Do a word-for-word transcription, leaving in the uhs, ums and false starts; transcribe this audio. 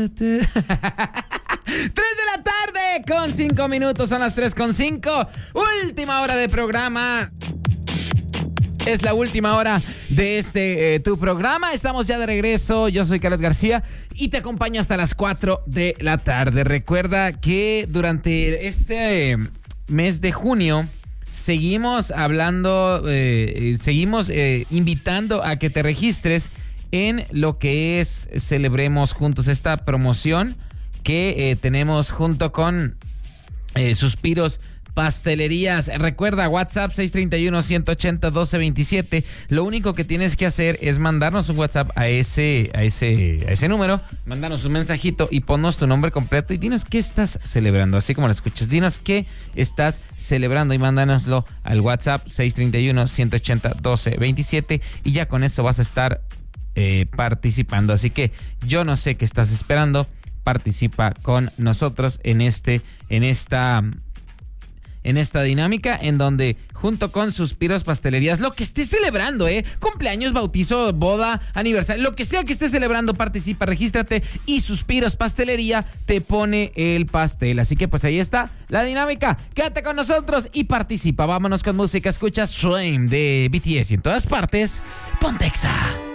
Tres de la tarde con cinco minutos, son las tres con cinco. Última hora de programa. Es la última hora de este eh, tu programa. Estamos ya de regreso. Yo soy Carlos García y te acompaño hasta las cuatro de la tarde. Recuerda que durante este eh, mes de junio seguimos hablando, eh, seguimos eh, invitando a que te registres en lo que es Celebremos Juntos, esta promoción que eh, tenemos junto con eh, Suspiros Pastelerías. Recuerda, WhatsApp seis tres uno, uno ocho cero, uno dos dos siete. Lo único que tienes que hacer es mandarnos un WhatsApp a ese, a ese, a ese número, mandarnos un mensajito y ponnos tu nombre completo y dinos qué estás celebrando, así como lo escuchas. Dinos qué estás celebrando y mándanoslo al WhatsApp seis tres uno, uno ocho cero, uno dos dos siete y ya con eso vas a estar eh, participando. Así que yo no sé qué estás esperando. Participa con nosotros en este, en esta... en esta dinámica en donde junto con Suspiros Pastelerías, lo que estés celebrando, eh, cumpleaños, bautizo, boda, aniversario, lo que sea que estés celebrando, participa, regístrate y Suspiros Pastelería te pone el pastel. Así que pues ahí está la dinámica. Quédate con nosotros y participa. Vámonos con música. Escucha Swim de B T S y en todas partes, Pontexa.